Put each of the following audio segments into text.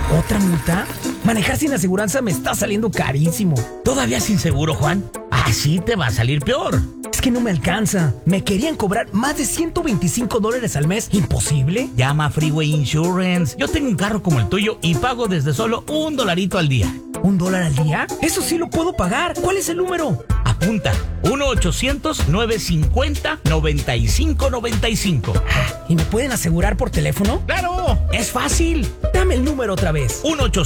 ¿Otra multa? Manejar sin aseguranza me está saliendo carísimo. ¿Todavía sin seguro, Juan? Así te va a salir peor. Es que no me alcanza. Me querían cobrar más de $125 al mes. ¿Imposible? Llama a Freeway Insurance. Yo tengo un carro como el tuyo y pago desde solo $1 al día. ¿$1 al día? Eso sí lo puedo pagar. ¿Cuál es el número? Apunta. 1-800-950-9595. ¿Y me pueden asegurar por teléfono? ¡Claro! ¡Es fácil! Dame el número otra vez.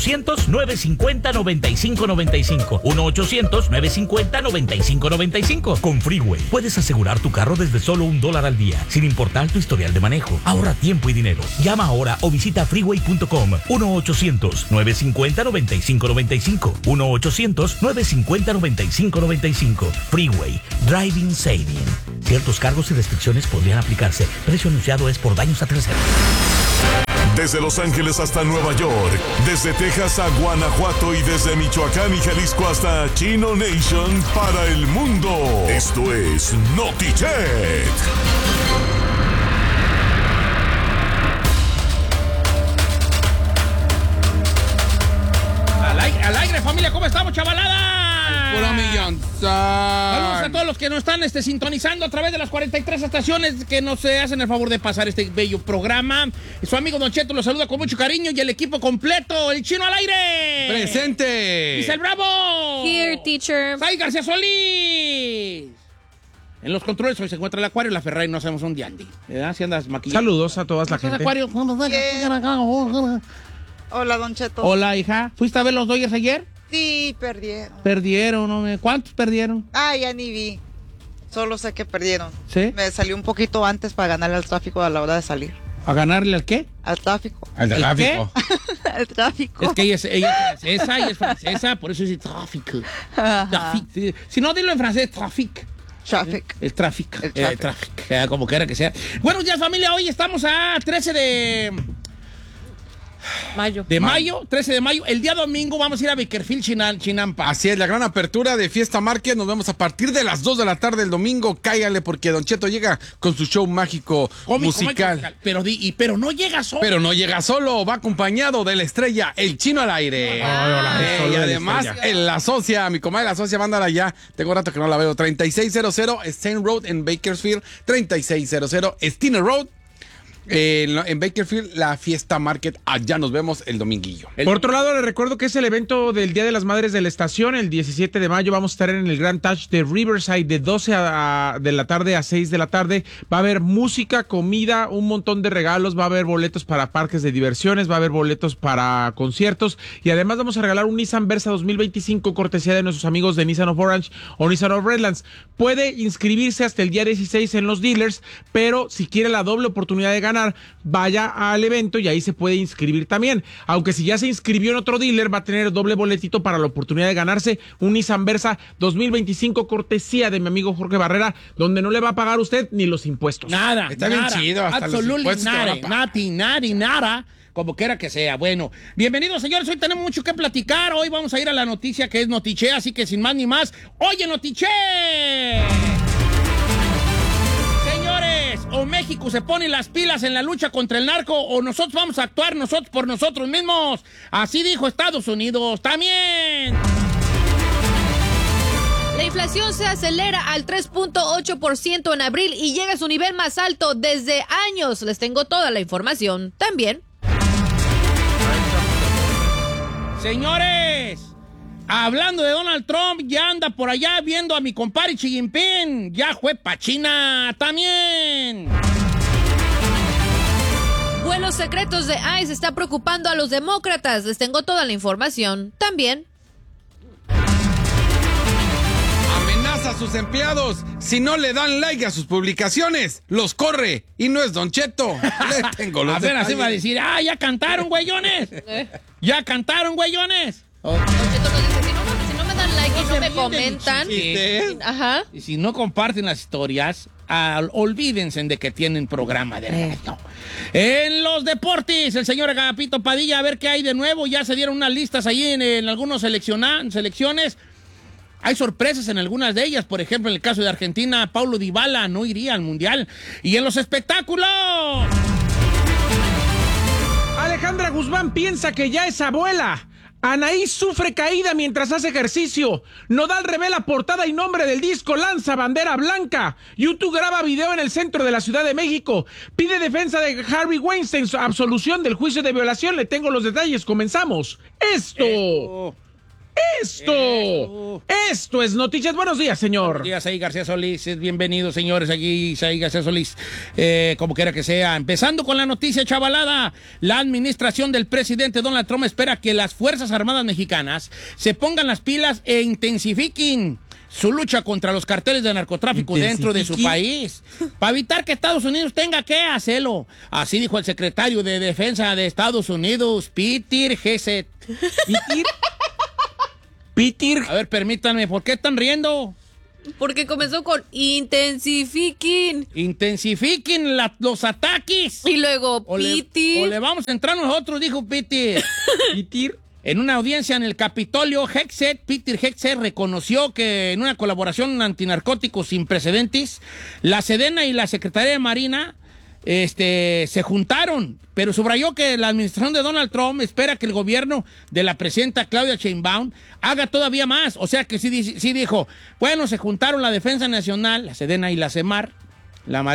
1-800-950-9595. 1-800-950-9595. Con Freeway puedes asegurar tu carro desde solo $1 al día, sin importar tu historial de manejo. Ahorra tiempo y dinero. Llama ahora o visita freeway.com. 1-800-950-9595. 1-800-950-9595. Freeway. Driving Saving. Ciertos cargos y restricciones podrían aplicarse. Precio anunciado es por daños a terceros. Desde Los Ángeles hasta Nueva York, desde Texas a Guanajuato y desde Michoacán y Jalisco hasta Chino Nation para el mundo. Esto es Notichet. Al aire, familia, ¿cómo estamos, chavalada? Hola, millón. Saludos a todos los que nos están sintonizando a través de las 43 estaciones que nos hacen el favor de pasar este bello programa. Su amigo Don Cheto los saluda con mucho cariño y el equipo completo, el Chino al aire. ¡Presente! Isel Bravo. Here, teacher. Sai García Solís. En los controles hoy se encuentra el Acuario y la Ferrari, no hacemos un diandi. ¿Verdad? Si andas maquillando. Saludos a toda la gente. Acuario. Hola, Don Cheto. Hola, hija. ¿Fuiste a ver los Dodgers ayer? Sí, perdieron. Perdieron, ¿no? ¿Cuántos perdieron? Ya ni vi. Solo sé que perdieron. ¿Sí? Me salí un poquito antes para ganarle al tráfico a la hora de salir. ¿A ganarle al qué? Al tráfico. Al tráfico. Al tráfico. Es que ella es francesa, por eso dice tráfico. Trafic. Si no, dilo en francés, trafic. Traffic. El tráfico. El tráfico. Como quiera que sea. Buenos días, familia. Hoy estamos a 13 de mayo. 13 de mayo. El día domingo vamos a ir a Bakersfield, Chinampa. Así es, la gran apertura de Fiesta Market. Nos vemos a partir de las 2 de la tarde el domingo. Cáigale porque Don Cheto llega con su show mágico musical. Pero no llega solo. Pero no llega solo, va acompañado de la estrella, el Chino al aire. Y además, la socia, mi comadre la socia, mándala ya. Tengo rato que no la veo. 3600 Stein Road en Bakersfield. 3600 Steiner Road. En Bakersfield, la Fiesta Market. Allá nos vemos el dominguillo. Por otro lado, les recuerdo que es el evento del Día de las Madres de la Estación. El 17 de mayo vamos a estar en el Grand Touch de Riverside de 12 de la tarde a 6 de la tarde. Va a haber música, comida, un montón de regalos. Va a haber boletos para parques de diversiones, va a haber boletos para conciertos. Y además vamos a regalar un Nissan Versa 2025 cortesía de nuestros amigos de Nissan of Orange o Nissan of Redlands. Puede inscribirse hasta el día 16 en los dealers, pero si quiere la doble oportunidad de ganar, vaya al evento y ahí se puede inscribir también. Aunque si ya se inscribió en otro dealer, va a tener doble boletito para la oportunidad de ganarse un Nissan Versa 2025 cortesía de mi amigo Jorge Barrera, donde no le va a pagar usted ni los impuestos. Nada. Está bien chido. Hasta absolutamente nada. Como quiera que sea. Bueno, bienvenidos, señores. Hoy tenemos mucho que platicar. Hoy vamos a ir a la noticia que es Notiche, así que sin más ni más, ¡oye, Notiche! Señores, o México se pone las pilas en la lucha contra el narco, o nosotros vamos a actuar nosotros por nosotros mismos. Así dijo Estados Unidos. También. La inflación se acelera al 3.8% en abril y llega a su nivel más alto desde años. Les tengo toda la información. También. Señores, hablando de Donald Trump, ya anda por allá viendo a mi compadre Xi Jinping. Ya fue pa' China también. Vuelos secretos de ICE está preocupando a los demócratas. Les tengo toda la información. También. Amenaza a sus empleados. Si no le dan like a sus publicaciones, los corre. Y no es Don Cheto. Le tengo los Apenas detalles. iba a decir, ya cantaron, güeyones. Ya cantaron, güeyones. Don Cheto nos dice, si no me dan like y no me ríen de comentan. mis chistes. Ajá. Y si no comparten las historias, olvídense de que tienen programa de radio. En los deportes, el señor Agapito Padilla, a ver qué hay de nuevo. Ya se dieron unas listas ahí en algunas selecciones. Hay sorpresas en algunas de ellas. Por ejemplo, en el caso de Argentina, Paulo Dybala no iría al Mundial. Y en los espectáculos... Alejandra Guzmán piensa que ya es abuela. Anaí sufre caída mientras hace ejercicio. Nodal revela portada y nombre del disco, lanza bandera blanca. YouTube graba video en el centro de la Ciudad de México. Pide defensa de Harvey Weinstein, absolución del juicio de violación. Le tengo los detalles, comenzamos. Esto es Noticias. Buenos días, señor. Buenos días, ahí García Solís. Bienvenidos, señores, aquí ahí García Solís. Como quiera que sea. Empezando con la noticia chavalada. La administración del presidente Donald Trump espera que las Fuerzas Armadas mexicanas se pongan las pilas e intensifiquen su lucha contra los carteles de narcotráfico dentro de su país, para evitar que Estados Unidos tenga que hacerlo. Así dijo el secretario de Defensa de Estados Unidos, Peter Hegseth. Peter. A ver, permítanme, ¿por qué están riendo? Porque comenzó con intensifiquen. Intensifiquen los ataques. Y luego O Peter. le vamos a entrar nosotros, dijo Peter. Peter. En una audiencia en el Capitolio, Peter Hegseth reconoció que en una colaboración antinarcóticos sin precedentes, la Sedena y la Secretaría de Marina se juntaron, pero subrayó que la administración de Donald Trump espera que el gobierno de la presidenta Claudia Sheinbaum haga todavía más. O sea que sí dijo, bueno, se juntaron la Defensa Nacional, la Sedena y la CEMAR, la